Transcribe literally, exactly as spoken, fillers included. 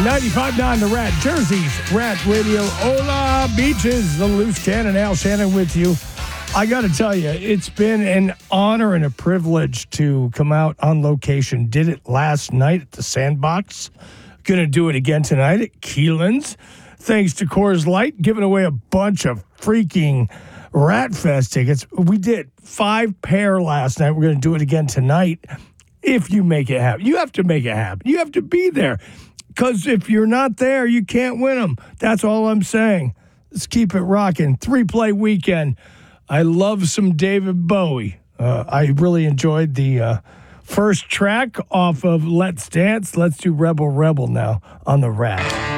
ninety-five point nine The Rat, Jersey's Rat Radio. Hola, Beaches, the Loose Cannon, Al Shannon with you. I got to tell you, it's been an honor and a privilege to come out on location. Did it last night at the Sandbox. Going to do it again tonight at Keelan's. Thanks to Coors Light, giving away a bunch of freaking Rat Fest tickets. We did five pair last night. We're going to do it again tonight if you make it happen. You have to make it happen. You have to be there. Because if you're not there, you can't win them. That's all I'm saying. Let's keep it rocking. Three-play weekend. I love some David Bowie. Uh, I really enjoyed the uh, first track off of Let's Dance. Let's do Rebel Rebel now on the Rat.